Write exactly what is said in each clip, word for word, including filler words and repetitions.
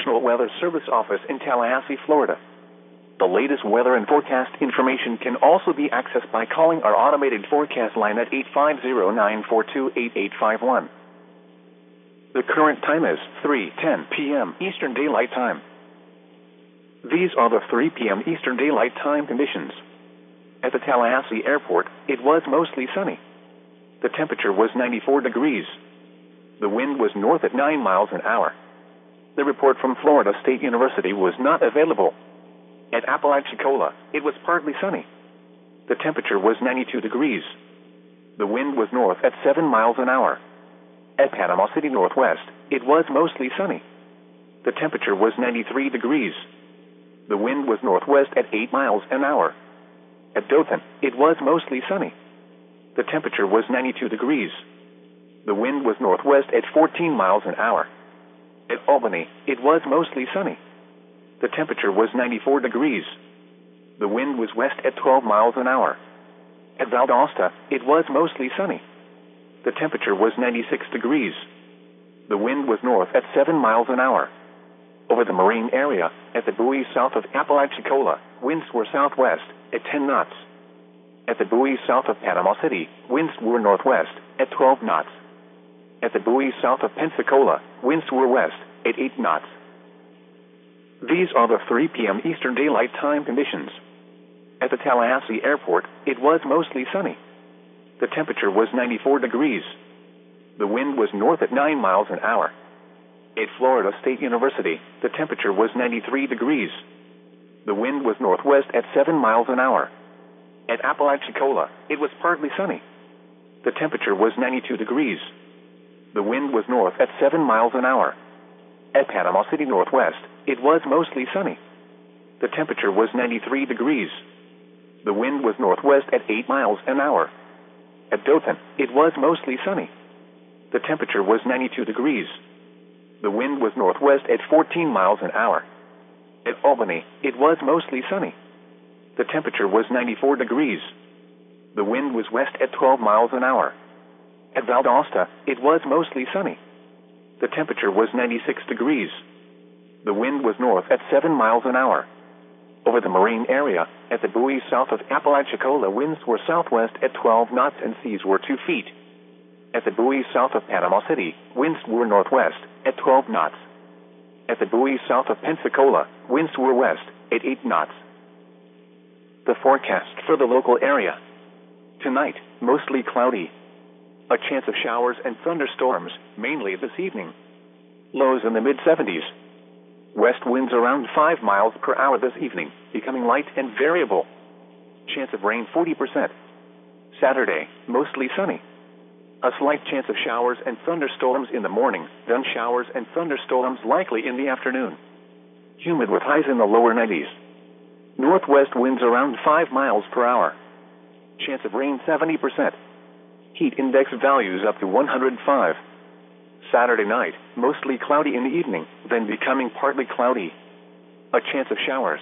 National Weather Service office in Tallahassee, Florida. The latest weather and forecast information can also be accessed by calling our automated forecast line at eight five zero, nine four two, eight eight five one. The current time is three ten p m Eastern Daylight Time. These are the three p m Eastern Daylight Time conditions. At the Tallahassee Airport, it was mostly sunny. The temperature was ninety-four degrees. The wind was north at nine miles an hour. The report from Florida State University was not available. At Apalachicola, it was partly sunny. The temperature was ninety-two degrees. The wind was north at seven miles an hour. At Panama City Northwest, it was mostly sunny. The temperature was ninety-three degrees. The wind was northwest at eight miles an hour. At Dothan, it was mostly sunny. The temperature was ninety-two degrees. The wind was northwest at fourteen miles an hour. At Albany, it was mostly sunny. The temperature was ninety-four degrees. The wind was west at twelve miles an hour. At Valdosta, it was mostly sunny. The temperature was ninety-six degrees. The wind was north at seven miles an hour. Over the marine area, at the buoy south of Apalachicola, winds were southwest at ten knots. At the buoy south of Panama City, winds were northwest at twelve knots. At the buoy south of Pensacola, winds were west at eight knots. These are the three p m Eastern Daylight Time conditions. At the Tallahassee Airport, it was mostly sunny. The temperature was ninety-four degrees. The wind was north at nine miles an hour. At Florida State University, the temperature was ninety-three degrees. The wind was northwest at seven miles an hour. At Apalachicola, it was partly sunny. The temperature was ninety-two degrees. The wind was north at seven miles an hour. At Panama City Northwest, it was mostly sunny. The temperature was ninety-three degrees. The wind was northwest at eight miles an hour. At Dothan, it was mostly sunny. The temperature was ninety-two degrees. The wind was northwest at fourteen miles an hour. At Albany, it was mostly sunny. The temperature was ninety-four degrees. The wind was west at twelve miles an hour. At Valdosta, it was mostly sunny. The temperature was ninety-six degrees. The wind was north at seven miles an hour. Over the marine area, at the buoy south of Apalachicola, winds were southwest at twelve knots and seas were two feet. At the buoy south of Panama City, winds were northwest at twelve knots. At the buoy south of Pensacola, winds were west at eight knots. The forecast for the local area. Tonight, mostly cloudy. A chance of showers and thunderstorms, mainly this evening. Lows in the mid seventies. West winds around five miles per hour this evening, becoming light and variable. Chance of rain forty percent. Saturday, mostly sunny. A slight chance of showers and thunderstorms in the morning, then showers and thunderstorms likely in the afternoon. Humid with highs in the lower nineties. Northwest winds around five miles per hour. Chance of rain seventy percent. Heat index values up to one hundred five. Saturday night, mostly cloudy in the evening, then becoming partly cloudy. A chance of showers.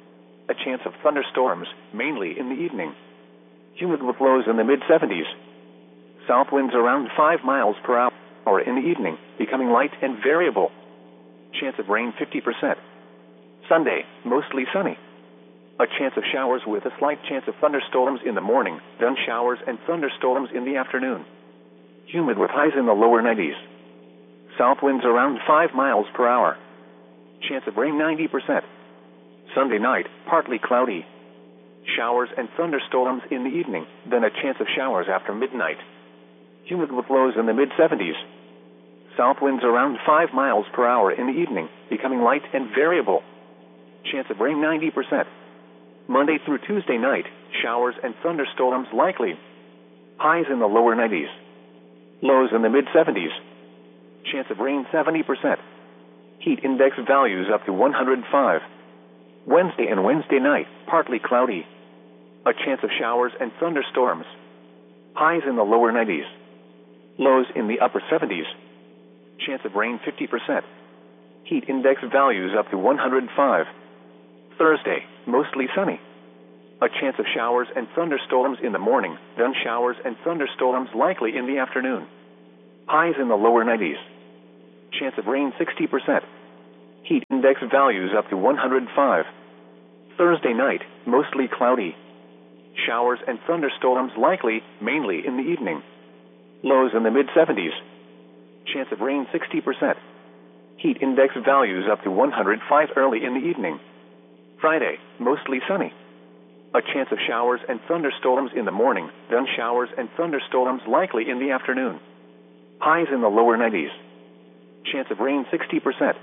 A chance of thunderstorms, mainly in the evening. Humid with lows in the mid seventies. South winds around five miles per hour in the evening, becoming light and variable. Chance of rain fifty percent. Sunday, mostly sunny. A chance of showers with a slight chance of thunderstorms in the morning, then showers and thunderstorms in the afternoon. Humid with highs in the lower nineties. South winds around five miles per hour. Chance of rain ninety percent. Sunday night, partly cloudy. Showers and thunderstorms in the evening, then a chance of showers after midnight. Humid with lows in the mid seventies. South winds around five miles per hour in the evening, becoming light and variable. Chance of rain ninety percent. Monday through Tuesday night, showers and thunderstorms likely. Highs in the lower nineties. Lows in the mid seventies. Chance of rain seventy percent. Heat index values up to one hundred five. Wednesday and Wednesday night, partly cloudy. A chance of showers and thunderstorms. Highs in the lower nineties. Lows in the upper seventies. Chance of rain fifty percent. Heat index values up to one hundred five. Thursday, mostly sunny. A chance of showers and thunderstorms in the morning, then showers and thunderstorms likely in the afternoon. Highs in the lower nineties. Chance of rain sixty percent. Heat index values up to one hundred five. Thursday night, mostly cloudy. Showers and thunderstorms likely, mainly in the evening. Lows in the mid seventies. Chance of rain sixty percent. Heat index values up to one hundred five early in the evening. Friday, mostly sunny. A chance of showers and thunderstorms in the morning, then showers and thunderstorms likely in the afternoon. Highs in the lower nineties. Chance of rain sixty percent.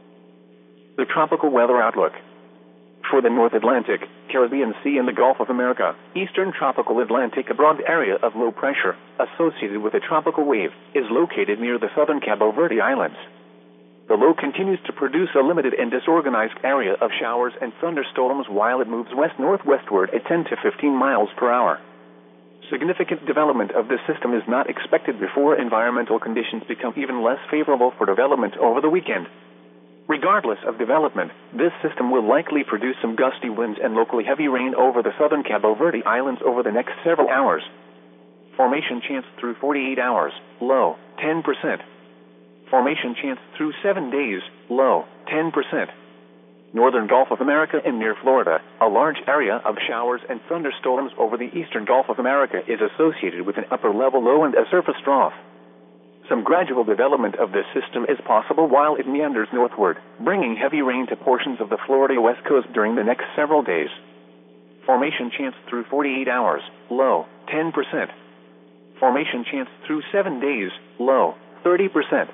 The tropical weather outlook. For the North Atlantic, Caribbean Sea and the Gulf of America, Eastern Tropical Atlantic, a broad area of low pressure, associated with a tropical wave, is located near the southern Cabo Verde Islands. The low continues to produce a limited and disorganized area of showers and thunderstorms while it moves west-northwestward at ten to fifteen miles per hour. Significant development of this system is not expected before environmental conditions become even less favorable for development over the weekend. Regardless of development, this system will likely produce some gusty winds and locally heavy rain over the southern Cabo Verde Islands over the next several hours. Formation chance through forty-eight hours, low, ten percent. Formation chance through seven days, low, ten percent. Northern Gulf of America and near Florida, a large area of showers and thunderstorms over the eastern Gulf of America is associated with an upper-level low and a surface trough. Some gradual development of this system is possible while it meanders northward, bringing heavy rain to portions of the Florida West Coast during the next several days. Formation chance through forty-eight hours, low, ten percent. Formation chance through seven days, low, thirty percent.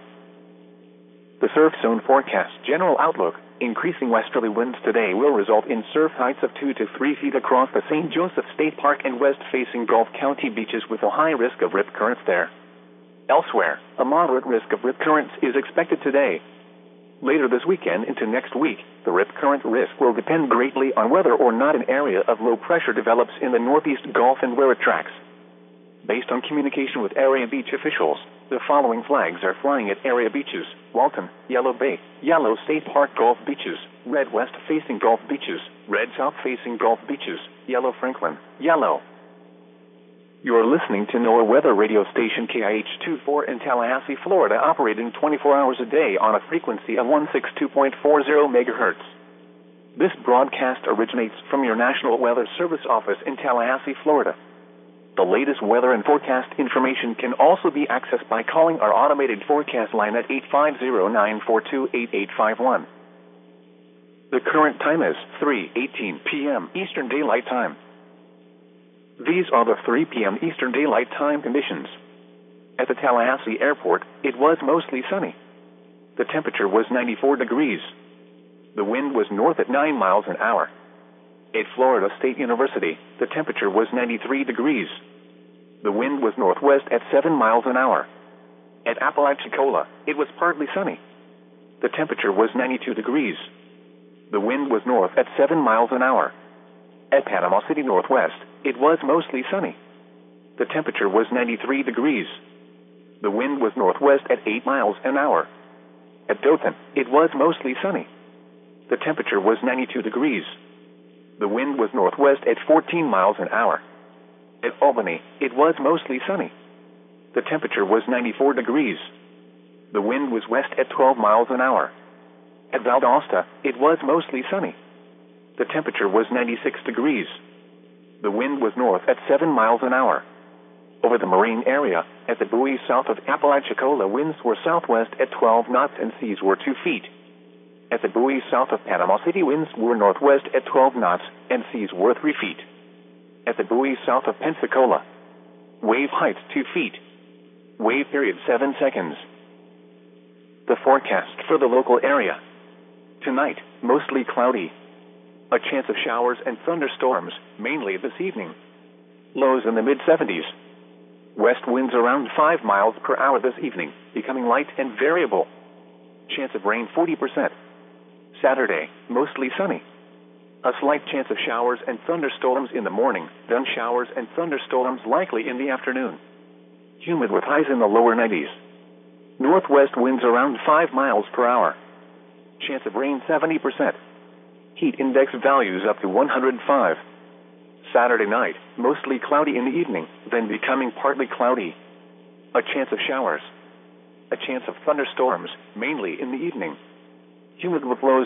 The surf zone forecast general outlook. Increasing westerly winds today will result in surf heights of two to three feet across the Saint Joseph State Park and west-facing Gulf County beaches with a high risk of rip currents there. Elsewhere, a moderate risk of rip currents is expected today. Later this weekend into next week, the rip current risk will depend greatly on whether or not an area of low pressure develops in the northeast Gulf and where it tracks. Based on communication with area beach officials, the following flags are flying at area beaches: Walton, Yellow Bay, Yellow State Park Gulf beaches, red west-facing Gulf beaches, red south-facing Gulf beaches, yellow Franklin, yellow. You are listening to NOAA weather radio station K I H twenty-four in Tallahassee, Florida, operating twenty-four hours a day on a frequency of one sixty-two point four zero megahertz. This broadcast originates from your National Weather Service office in Tallahassee, Florida. The latest weather and forecast information can also be accessed by calling our automated forecast line at eight five zero, nine four two, eight eight five one. The current time is three eighteen p.m. Eastern Daylight Time. These are the three p.m. Eastern Daylight Time conditions. At the Tallahassee Airport, it was mostly sunny. The temperature was ninety-four degrees. The wind was north at nine miles an hour. At Florida State University, the temperature was ninety-three degrees. The wind was northwest at seven miles an hour. At Apalachicola, it was partly sunny. The temperature was ninety-two degrees. The wind was north at seven miles an hour. At Panama City Northwest, it was mostly sunny. The temperature was ninety-three degrees. The wind was northwest at eight miles an hour. At Dothan, it was mostly sunny. The temperature was ninety-two degrees. The wind was northwest at fourteen miles an hour. At Albany, it was mostly sunny. The temperature was ninety-four degrees. The wind was west at twelve miles an hour. At Valdosta, it was mostly sunny. The temperature was ninety-six degrees. The wind was north at seven miles an hour. Over the marine area, at the buoys south of Apalachicola, winds were southwest at twelve knots and seas were two feet. At the buoys south of Panama City, winds were northwest at twelve knots and seas were three feet. At the buoys south of Pensacola, wave height two feet. Wave period seven seconds. The forecast for the local area. Tonight, mostly cloudy. A chance of showers and thunderstorms, mainly this evening. Lows in the mid seventies. West winds around five miles per hour this evening, becoming light and variable. Chance of rain forty percent. Saturday, mostly sunny. A slight chance of showers and thunderstorms in the morning, then showers and thunderstorms likely in the afternoon. Humid with highs in the lower nineties. Northwest winds around five miles per hour. Chance of rain seventy percent. Heat index values up to one hundred five. Saturday night, mostly cloudy in the evening, then becoming partly cloudy. A chance of showers. A chance of thunderstorms, mainly in the evening. Humid with lows